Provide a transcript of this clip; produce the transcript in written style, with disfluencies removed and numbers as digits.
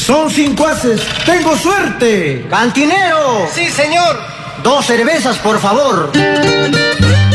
Son 5 haces. ¡Tengo suerte! ¡Cantinero! Sí, señor. 2 cervezas, por favor.